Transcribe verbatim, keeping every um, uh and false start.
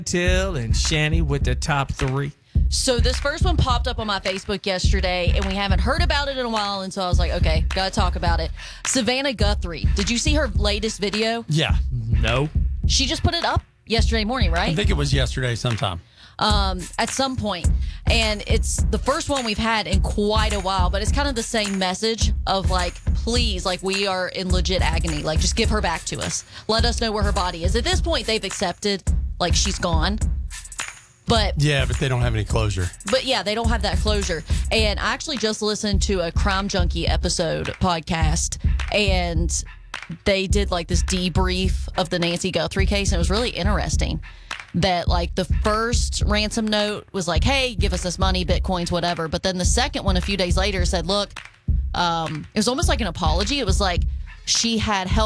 Till and Shani with the top three. So this first one popped up on my Facebook yesterday, and we haven't heard about it in a while, and so I was like, okay, gotta talk about it. Savannah Guthrie. Did you see her latest video? Yeah. No. She just put it up yesterday morning, right? I think it was yesterday sometime. Um, at some point. And it's the first one we've had in quite a while, but it's kind of the same message of like, please, like we are in legit agony. Like just give her back to us. Let us know where her body is. At this point, they've accepted like she's gone. But Yeah, but they don't have any closure. But yeah, they don't have that closure. And I actually just listened to a Crime Junkie episode podcast, and they did like this debrief of the Nancy Guthrie case, and it was really interesting. That like the first ransom note was like, hey, give us this money, bitcoins, whatever. But then the second one a few days later said, look, um, it was almost like an apology. It was like she had help.